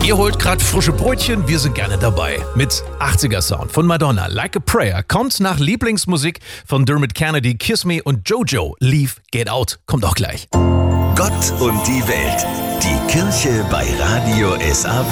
Ihr holt gerade frische Brötchen, wir sind gerne dabei. Mit 80er-Sound von Madonna, Like a Prayer, kommt nach Lieblingsmusik von Dermot Kennedy, Kiss Me und Jojo, Leave, Get Out, kommt auch gleich. Gott und die Welt, die Kirche bei Radio SAW.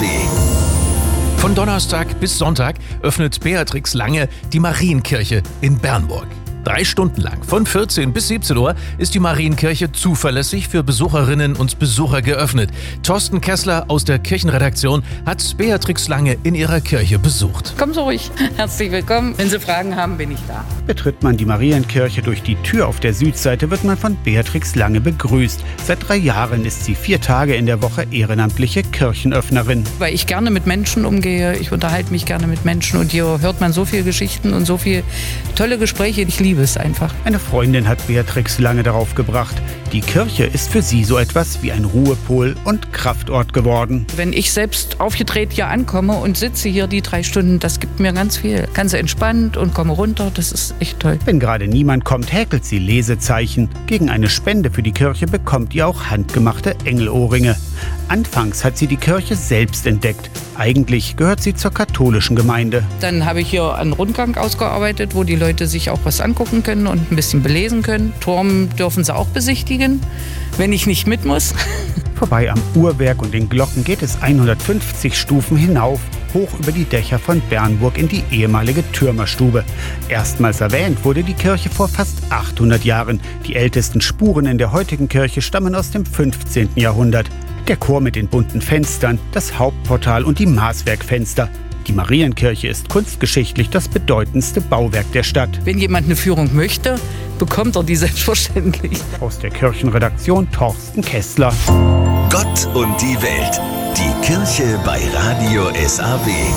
Von Donnerstag bis Sonntag öffnet Beatrix Lange die Marienkirche in Bernburg. 3 Stunden lang, von 14 bis 17 Uhr, ist die Marienkirche zuverlässig für Besucherinnen und Besucher geöffnet. Thorsten Kessler aus der Kirchenredaktion hat Beatrix Lange in ihrer Kirche besucht. Kommen Sie ruhig. Herzlich willkommen. Wenn Sie Fragen haben, bin ich da. Betritt man die Marienkirche durch die Tür auf der Südseite, wird man von Beatrix Lange begrüßt. Seit 3 Jahren ist sie 4 Tage in der Woche ehrenamtliche Kirchenöffnerin. Weil ich gerne mit Menschen umgehe, ich unterhalte mich gerne mit Menschen und hier hört man so viele Geschichten und so viele tolle Gespräche. Ich liebe es einfach. Eine Freundin hat Beatrix Lange darauf gebracht. Die Kirche ist für sie so etwas wie ein Ruhepol und Kraftort geworden. Wenn ich selbst aufgedreht hier ankomme und sitze hier die 3 Stunden, das gibt mir ganz viel. Ganz entspannt und komme runter, das ist echt toll. Wenn gerade niemand kommt, häkelt sie Lesezeichen. Gegen eine Spende für die Kirche bekommt ihr auch handgemachte Engelohrringe. Anfangs hat sie die Kirche selbst entdeckt. Eigentlich gehört sie zur katholischen Gemeinde. Dann habe ich hier einen Rundgang ausgearbeitet, wo die Leute sich auch was angucken können und ein bisschen belesen können. Turm dürfen sie auch besichtigen, wenn ich nicht mit muss. Vorbei am Uhrwerk und den Glocken geht es 150 Stufen hinauf, hoch über die Dächer von Bernburg in die ehemalige Türmerstube. Erstmals erwähnt wurde die Kirche vor fast 800 Jahren. Die ältesten Spuren in der heutigen Kirche stammen aus dem 15. Jahrhundert. Der Chor mit den bunten Fenstern, das Hauptportal und die Maßwerkfenster. Die Marienkirche ist kunstgeschichtlich das bedeutendste Bauwerk der Stadt. Wenn jemand eine Führung möchte, bekommt er die selbstverständlich. Aus der Kirchenredaktion Thorsten Kessler. Gott und die Welt, die Kirche bei Radio SAW.